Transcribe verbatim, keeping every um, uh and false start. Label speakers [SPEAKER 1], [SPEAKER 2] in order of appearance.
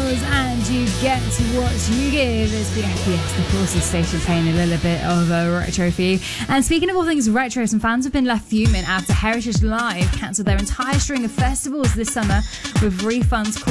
[SPEAKER 1] Girls and You Get What You Give. It's B F B S, the Forces station, playing a little bit of a retro for you. And speaking of all things retro, some fans have been left fuming after Heritage Live cancelled their entire string of festivals this summer with refunds